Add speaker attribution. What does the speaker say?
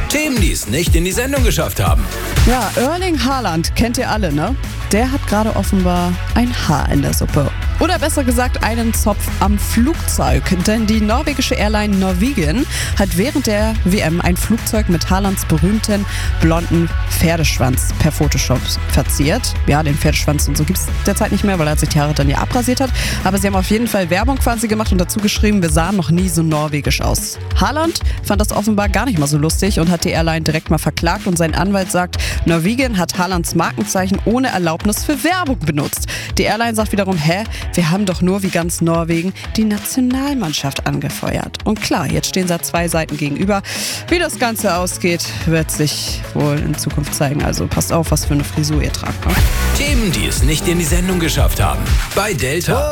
Speaker 1: Themen, die es nicht in die Sendung geschafft haben.
Speaker 2: Ja, Erling Haaland kennt ihr alle, ne? Der hat gerade offenbar ein Haar in der Suppe. Oder besser gesagt einen Zopf am Flugzeug. Denn die norwegische Airline Norwegian hat während der WM ein Flugzeug mit Haalands berühmten blonden Pferdeschwanz per Photoshop verziert. Ja, den Pferdeschwanz und so gibt es derzeit nicht mehr, weil er sich die Haare dann ja abrasiert hat. Aber sie haben auf jeden Fall Werbung quasi gemacht und dazu geschrieben, wir sahen noch nie so norwegisch aus. Haaland fand das offenbar gar nicht mal so lustig und hat die Airline direkt mal verklagt. Und sein Anwalt sagt, Norwegian hat Haalands Markenzeichen ohne Erlaubnis für Werbung benutzt. Die Airline sagt wiederum, wir haben doch nur wie ganz Norwegen die Nationalmannschaft angefeuert. Und klar, jetzt stehen sie 2 Seiten gegenüber. Wie das Ganze ausgeht, wird sich wohl in Zukunft zeigen. Also passt auf, was für eine Frisur ihr tragt. Ne?
Speaker 1: Themen, die es nicht in die Sendung geschafft haben. Bei Delta.